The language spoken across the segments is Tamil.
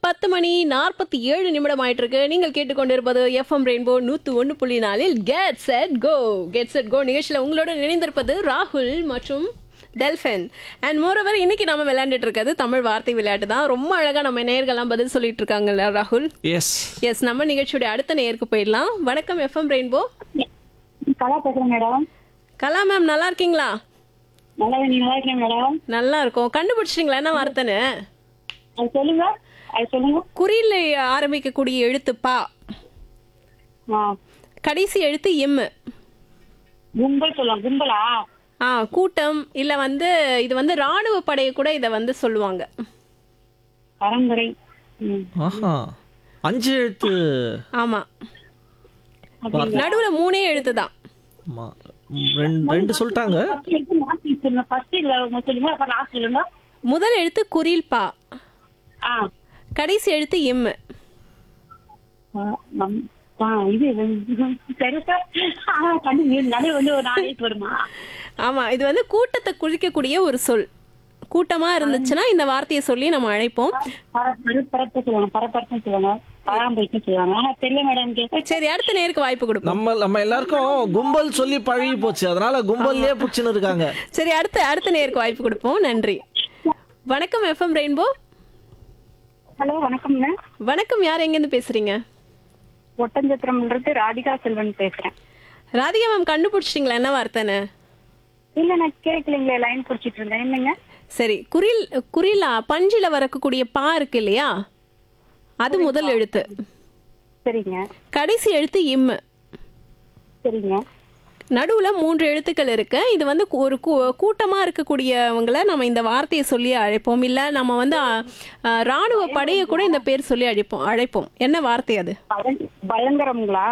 10 மணி 47 நிமிடம் ஆயிட்டு இருக்கு. நீங்கள் கேட்டுக்கொண்டிருப்பது FM rainbow 101.4 get set go. Get set go நிகழ்ச்சியில் உங்களோட இணைந்திருப்பது ராகுல் மற்றும் டெல்ஃபின். அண்ட் மோரோவர் இன்னைக்கு நம்ம விளையாண்டுட்டு இருக்கிறது தமிழ் வார்த்தை விளையாட்டு தான். ரொம்ப அழகா நம்ம நேயர்கள்லாம் பதில் சொல்லிட்டு இருக்காங்கல்ல ராகுல்? எஸ் எஸ், நம்ம நிகழ்ச்சியோட அடுத்த நேயருக்கு போயிடலாம். வணக்கம் எஃப்எம் ரெயின்போ. கலா பேசுறேன் மேடம். கலா மேம், நல்லா இருக்கீங்களா? நல்லா நீங்க நல்லா இருக்கீங்க மேடம்? நல்லா இருக்கும். கண்டுபிடிச்சிட்டீங்களா என்ன வார்த்தைன்னு? அது சொல்லுங்க, அது சொல்லுங்க. குறியில ஆரம்பிக்கக்கூடிய எழுத்து பா, ஆ, கடைசி எழுத்து எம். கும்பல் சொல்லலாம். கும்பலா? கூட்டம் இல்ல இது ராணுவ படையை கூட இத சொல்லுவாங்க. பரம்பரை. ஆஹா 5 எழுத்து. ஆமா, நடுவுல 3 எழுத்து தான். ஆமா, ரெண்டு சொல்லிட்டாங்க. ஃபர்ஸ்ட் இல்ல சொல்லுங்க, அப்புறம் லாஸ்ட் சொல்லுங்க. முதல் எழுத்து குறில் பா, ஆ, கடைசி எழுத்து எம். இது பெருசா கண்டு நடுவு ஒரு 4 எழுத்து வருமா? ஆமா, இது கூட்டத்தை குறிக்கக்கூடிய ஒரு சொல். கூட்டமா இருந்துச்சுன்னா இந்த வார்த்தையை சொல்லி நம்ம அழைப்போம். பரப்பரப்பு சொல்லுவாங்க, பரப்பரப்பு சொல்லுவாங்க, பராம்பரிப்பு சொல்லுவாங்க. ஆனா தெரியல மேடம். சரி, அடுத்த நேருக்கு வாய்ப்பு கொடுப்போம். நம்ம எல்லாருக்கும் கும்பல் சொல்லி பழகி போச்சு, அதனால கும்பல்லே புடிச்சுன்னு இருக்காங்க. சரி, அடுத்த நேருக்கு வாய்ப்பு கொடுப்போம். நன்றி. வணக்கம் எஃப்எம் ரெயின்போ. ஹலோ, வணக்கம்ங்க. வணக்கம், யார் எங்க இருந்து பேசுறீங்க? ஒட்டஞ்சத்திரம்ன்றது ராதிகா செல்வன் பேசுறேன். ராதிகா மேம், கண்டுபிடிச்சிட்டீங்களா என்ன வார்த்தைன்னு? இல்ல, நான் கேட்கலீங்களே, லைன் புடிச்சிட்டு இருந்தேன். என்னங்க? சரி, குறிலா பஞ்சில வரக்கூடிய பா இருக்கு இல்லையா, அது முதல் எழுத்து. சரிங்க. கடைசி எழுத்து இம். சரிங்க. நடுவுல 3 எழுத்துக்கள் இருக்கு. இது ஒரு கூட்டமா இருக்கக்கூடியவங்களை நம்ம இந்த வார்த்தையை சொல்லி அழைப்போம். இல்ல நம்ம ராணுவ படையை கூட இந்த பேர் சொல்லி அழைப்போம். என்ன வார்த்தை அது? பயங்கரம்ங்களா?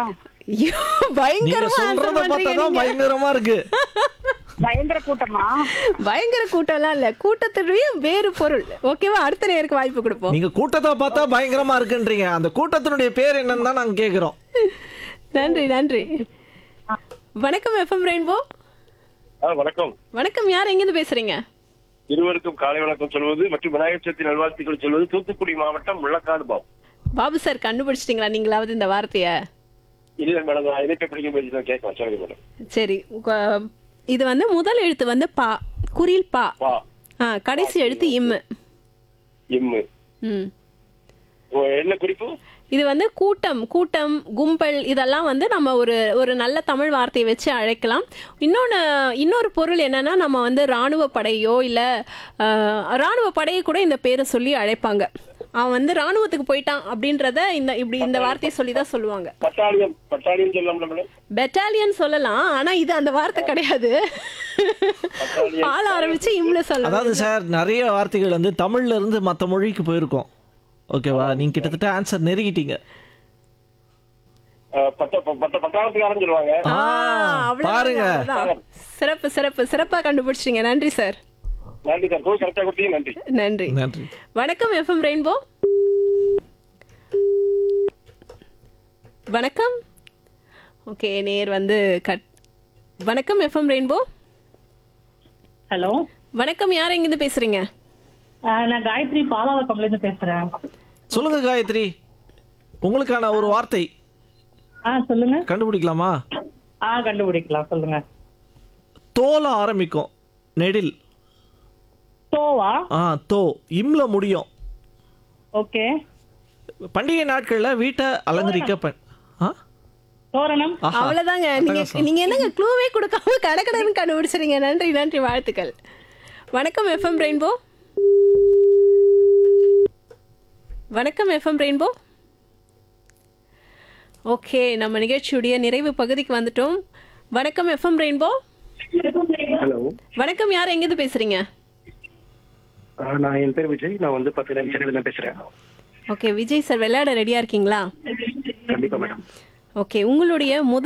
பயங்கரமா இருக்கு. பயங்கர கூட்டமா? பயங்கர கூட்டம்லாம் இல்ல, கூட்டத்துடைய வேறு பொருள். ஓகேவா, அடுத்த நேருக்கு வாய்ப்பு கொடுப்போம். நீங்க கூட்டத்தை பார்த்தா பயங்கரமா இருக்குன்றீங்க, அந்த கூட்டத்தினுடைய பேர் என்னன்னு தான் நாங்க கேக்குறோம். நன்றி. வணக்கம் எஃப்எம் ரெயின்போ. வணக்கம். வணக்கம், யார் எங்க இருந்து பேசுறீங்க? இருவருக்கும் காலை வணக்கம் சொல்வது மற்றும் விநாயகர் சதுர்த்தி நல்வாழ்த்துக்கள் சொல்வது தூத்துக்குடி மாவட்டம் முள்ளக்காடு பாபு. பாபு சார், கண்டுபிடிச்சிட்டீங்களா நீங்களாவது இந்த வார்த்தைய? இல்ல மேடம், நான் இதை படிக்கும் போது கேட்கலாம். சொல்லுங்க மேடம். சரி, இது முதல் எழுத்து பா, குறில் பா. கடைசி எழுத்து இம். என்ன குறிப்பு? இது கூட்டம், கும்பல், இதெல்லாம் நம்ம ஒரு நல்ல தமிழ் வார்த்தையை வச்சு அழைக்கலாம். இன்னொரு பொருள் என்னன்னா, நம்ம ராணுவ படையோ இல்ல ராணுவ படையை கூட இந்த பேரை சொல்லி அழைப்பாங்க. அவன் ராணுவத்துக்கு போயிட்டான் அப்படின்றத இந்த வார்த்தையை சொல்லிதான் சொல்லுவாங்க. பெட்டாலியன் சொல்லலாம், ஆனா இது அந்த வார்த்தை கிடையாது. பால ஆரம்பிச்சு இம்ல சொல்லலாம். அதாவது சார், நிறைய வார்த்தைகள் தமிழ்ல இருந்து மற்ற மொழிக்கு போயிருக்கோம். ஓகேவா, நீங்க கிட்டத்தட்ட ஆன்சர் நெருங்கிட்டீங்க. பாருங்க, சிறப்பா கண்டுபிடிச்சிங்க. நன்றி சார். நன்றி. வணக்கம் எஃப்எம் ரெயின்போ. வணக்கம். ஓகே, நேர் வணக்கம் எஃப்எம் ரெயின்போ. ஹலோ, வணக்கம், யார் எங்க இருந்து பேசுறீங்க? நான் காயத்ரி பாலாவரம்ல இருந்து பேசுறேன். சொல்லுங்க காயத்ரி, உங்களுக்கான ஒரு வார்த்தை. சொல்லுங்க. கண்டுபிடிக்கலாமா? கண்டுபிடிக்கலாம், சொல்லுங்க. தோல ஆரம்பிக்கும், நெடில். தோவா? தோ, இம்ல முடியும். ஓகே. பண்டிகை நாட்கள்ல வீட்டை அலங்கரிக்க தோரணம். அவ்வளவுதாங்க. நீங்க என்னங்க க்ளூவே கொடுக்காம கடகடன்னு கண்டுபிடிச்சிருங்க. நன்றி, வாழ்த்துக்கள். வணக்கம் எஃப்எம் ரெயின்போ. வணக்கம் எஃப்எம் ரெயின்போ. ஓகே, நம்ம நிகழ்ச்சியுடைய நிறைவு பகுதிக்கு வந்துட்டோம். வணக்கம் எஃப்எம் ரெயின்போ. வணக்கம், யார் எங்க இருந்து பேசுறீங்க? நான் என் பேர் விஜய். நான் 10 பேசுறேன். ஓகே விஜய் சார், விளையாட ரெடியா இருக்கீங்களா? கண்டிப்பா மேடம். ஓகே, உங்களுடைய முதல்